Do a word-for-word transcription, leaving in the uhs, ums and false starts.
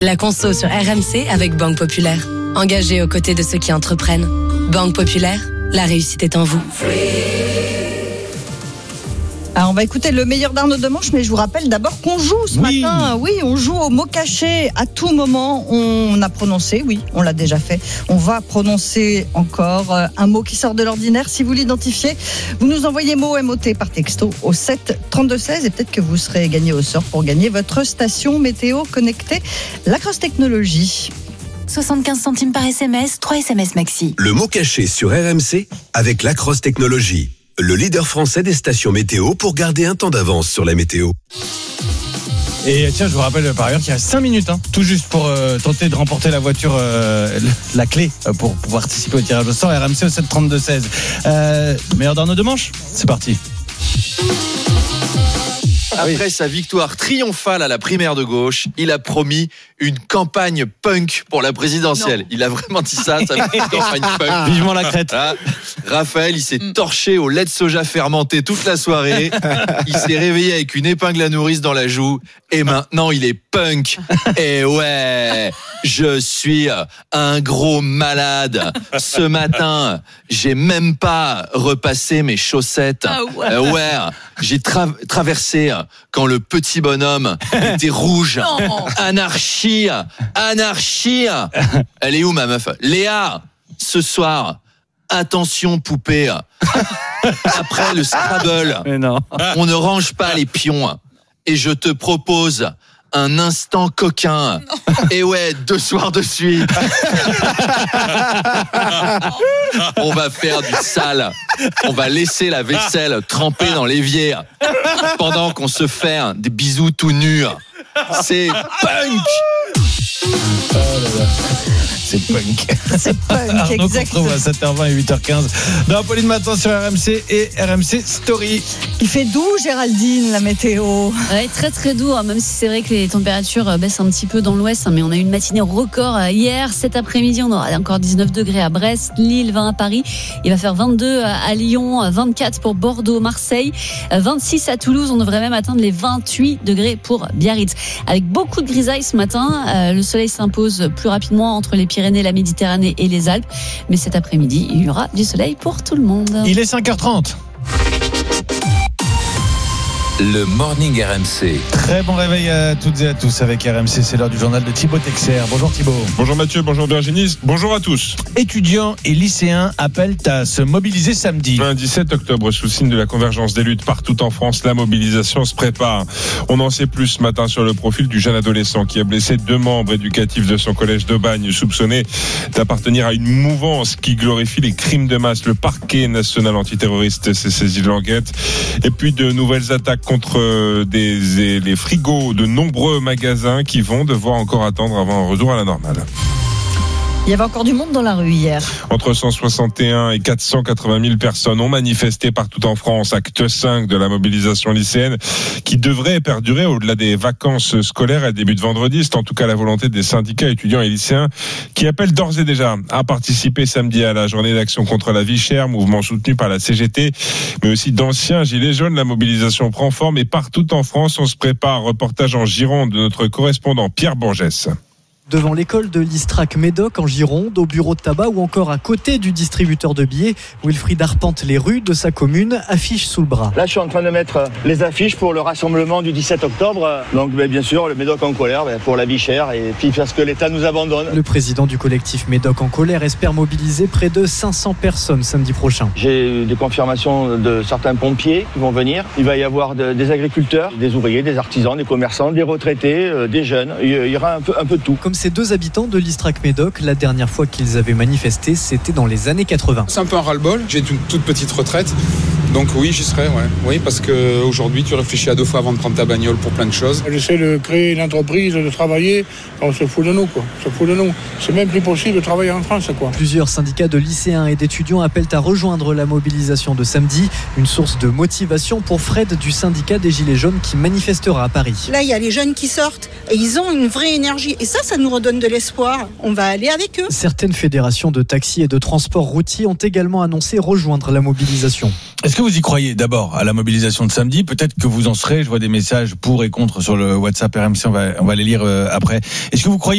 La conso sur R M C avec Banque Populaire. Engagée aux côtés de ceux qui entreprennent. Banque Populaire, la réussite est en vous. Alors on va écouter le meilleur d'Arnaud Demanche, mais je vous rappelle d'abord qu'on joue ce oui. matin. Oui, on joue au mot caché. À tout moment, on a prononcé, oui, on l'a déjà fait. On va prononcer encore un mot qui sort de l'ordinaire. Si vous l'identifiez, vous nous envoyez mot M O T par texto au sept trente-deux seize et peut-être que vous serez gagné au sort pour gagner votre station météo connectée Lacrosse Technologies. soixante-quinze centimes par S M S, trois S M S maxi. Le mot caché sur R M C avec Lacrosse Technologies, le leader français des stations météo pour garder un temps d'avance sur la météo. Et tiens, je vous rappelle par ailleurs qu'il y a cinq minutes, hein, tout juste pour euh, tenter de remporter la voiture, euh, la clé euh, pour pouvoir participer au tirage au sort. R M C au sept trente-deux seize. Euh, meilleur d'Arnaud Demanche, c'est parti. Après sa victoire triomphale à la primaire de gauche, il a promis une campagne punk pour la présidentielle. Non. Il a vraiment dit ça, ça va être une campagne punk. Vivement la crête. Ah, Raphaël, il s'est torché au lait de soja fermenté toute la soirée. Il s'est réveillé avec une épingle à nourrice dans la joue. Et maintenant, il est punk. Et ouais, je suis un gros malade. Ce matin, j'ai même pas repassé mes chaussettes. Ah ouais. Euh, ouais, j'ai tra- traversé quand le petit bonhomme était rouge. Non. Anarchie, anarchie. Elle est où ma meuf? Léa, ce soir, attention poupée. Après le Scrabble, Mais non. on ne range pas les pions. Et je te propose un instant coquin. Non. Et ouais, deux soirs de suite. On va faire du sale. On va laisser la vaisselle tremper dans l'évier pendant qu'on se fait des bisous tout nus. C'est punk. Oh là là. C'est punk. C'est punk, Arnaud, exactement. on se retrouve à sept heures vingt et huit heures quinze dans Pauline Matin sur R M C et R M C Story. Il fait doux, Géraldine, la météo. Ouais, très très doux, hein, même si c'est vrai que les températures baissent un petit peu dans l'ouest, hein, mais on a eu une matinée record hier. Cet après-midi, on aura encore dix-neuf degrés à Brest, Lille, vingt à Paris. Il va faire vingt-deux à Lyon, vingt-quatre pour Bordeaux, Marseille, vingt-six à Toulouse. On devrait même atteindre les vingt-huit degrés pour Biarritz. Avec beaucoup de grisailles ce matin, euh, le soleil s'impose plus rapidement entre les Pyrénées, la Méditerranée et les Alpes. Mais cet après-midi, il y aura du soleil pour tout le monde. Il est cinq heures trente. Le Morning R M C. Très bon réveil à toutes et à tous avec R M C. C'est l'heure du journal de Thibaut Texer. Bonjour Thibaut. Bonjour Mathieu, bonjour Virginie, bonjour à tous. Étudiants et lycéens appellent à se mobiliser samedi. Le dix-sept octobre, sous le signe de la convergence des luttes partout en France, la mobilisation se prépare. On en sait plus ce matin sur le profil du jeune adolescent qui a blessé deux membres éducatifs de son collège de Bagne, soupçonné d'appartenir à une mouvance qui glorifie les crimes de masse. Le parquet national antiterroriste s'est saisi de l'enquête. Et puis de nouvelles attaques contre des, les frigos de nombreux magasins qui vont devoir encore attendre avant un retour à la normale. Il y avait encore du monde dans la rue hier. Entre cent soixante et un et quatre cent quatre-vingt mille personnes ont manifesté partout en France. Acte cinq de la mobilisation lycéenne qui devrait perdurer au-delà des vacances scolaires. Elle débute vendredi. C'est en tout cas la volonté des syndicats étudiants et lycéens qui appellent d'ores et déjà à participer samedi à la journée d'action contre la vie chère, mouvement soutenu par la C G T, mais aussi d'anciens gilets jaunes. La mobilisation prend forme et partout en France, on se prépare. Reportage en Gironde de notre correspondant Pierre Bourgès. Devant l'école de l'Istrac Médoc en Gironde, au bureau de tabac ou encore à côté du distributeur de billets, Wilfried arpente les rues de sa commune, affiche sous le bras. Là, je suis en train de mettre les affiches pour le rassemblement du dix-sept octobre. Donc, ben, bien sûr, le Médoc en colère ben, pour la vie chère et puis parce que l'État nous abandonne. Le président du collectif Médoc en colère espère mobiliser près de cinq cents personnes samedi prochain. J'ai eu des confirmations de certains pompiers qui vont venir. Il va y avoir de, des agriculteurs, des ouvriers, des artisans, des commerçants, des retraités, euh, des jeunes. Il y aura un peu, un peu de tout. Comme ces deux habitants de l'Istrac Médoc, la dernière fois qu'ils avaient manifesté, c'était dans les années quatre-vingts. C'est un peu un ras-le-bol. J'ai une toute petite retraite. Donc oui, j'y serai, ouais. Oui, parce qu'aujourd'hui, tu réfléchis à deux fois avant de prendre ta bagnole pour plein de choses. J'essaie de créer une entreprise, de travailler. On se fout de nous, quoi. On se fout de nous. C'est même plus possible de travailler en France, quoi. Plusieurs syndicats de lycéens et d'étudiants appellent à rejoindre la mobilisation de samedi. Une source de motivation pour Fred du syndicat des Gilets jaunes qui manifestera à Paris. Là, il y a les jeunes qui sortent et ils ont une vraie énergie. Et ça, ça nous redonne de l'espoir. On va aller avec eux. Certaines fédérations de taxis et de transport routier ont également annoncé rejoindre la mobilisation. Est-ce que que vous y croyez d'abord à la mobilisation de samedi? Peut-être que vous en serez. Je vois des messages pour et contre sur le WhatsApp R M C. On va, on va les lire après. Est-ce que vous croyez